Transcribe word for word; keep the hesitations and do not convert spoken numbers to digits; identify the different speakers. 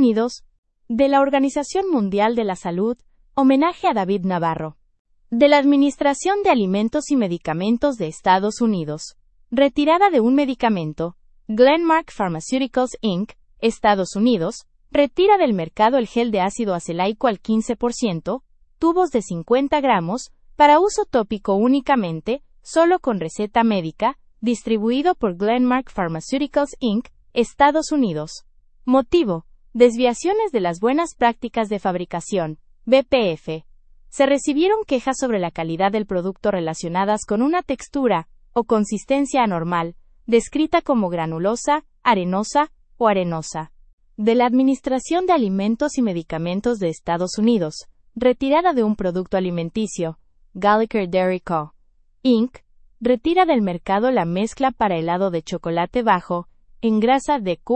Speaker 1: Unidos. De la Organización Mundial de la Salud, homenaje a David Navarro. De la Administración de Alimentos y Medicamentos de Estados Unidos. Retirada de un medicamento. Glenmark Pharmaceuticals incorporated, Estados Unidos, retira del mercado el gel de ácido acelaico al quince por ciento, tubos de cincuenta gramos, para uso tópico únicamente, solo con receta médica, distribuido por Glenmark Pharmaceuticals incorporated, Estados Unidos. Motivo: desviaciones de las buenas prácticas de fabricación, B P F. Se recibieron quejas sobre la calidad del producto relacionadas con una textura o consistencia anormal, descrita como granulosa, arenosa o arenosa. De la Administración de Alimentos y Medicamentos de Estados Unidos, retirada de un producto alimenticio, Gallagher Dairy Co. incorporated, retira del mercado la mezcla para helado de chocolate bajo, en grasa de